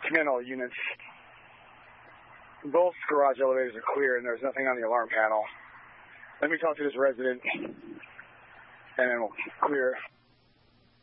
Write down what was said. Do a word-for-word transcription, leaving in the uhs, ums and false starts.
Command all units. Both garage elevators are clear and there's nothing on the alarm panel. Let me talk to this resident and then we'll clear.